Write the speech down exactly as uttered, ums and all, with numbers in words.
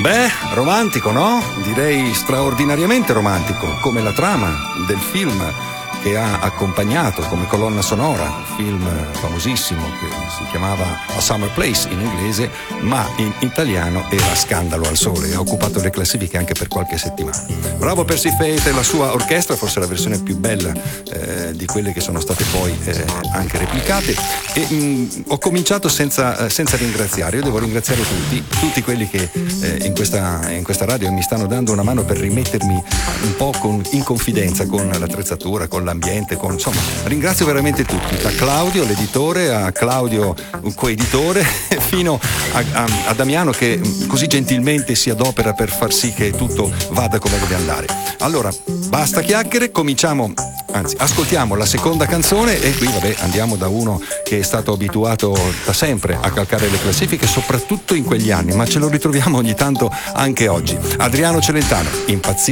Beh, romantico, no? Direi straordinariamente romantico, come la trama del film che ha accompagnato come colonna sonora, un film famosissimo che si chiamava A Summer Place in inglese, ma in italiano era Scandalo al Sole, e ha occupato le classifiche anche per qualche settimana. Bravo Percy Faith e la sua orchestra, forse la versione più bella eh, di quelle che sono state poi eh, anche replicate. E mh, ho cominciato senza, senza ringraziare. Io devo ringraziare tutti, tutti quelli che eh, in, questa, in questa radio mi stanno dando una mano per rimettermi un po' con, in confidenza con l'attrezzatura, con l'ambiente, con, insomma, ringrazio veramente tutti, da Claudio l'editore a Claudio un coeditore fino a, a, a Damiano che così gentilmente si adopera per far sì che tutto vada come deve andare. Allora, basta chiacchiere, cominciamo, anzi ascoltiamo la seconda canzone e qui vabbè andiamo da uno che è stato abituato da sempre a calcare le classifiche, soprattutto in quegli anni, ma ce lo ritroviamo ogni tanto anche oggi. Adriano Celentano, Impazzito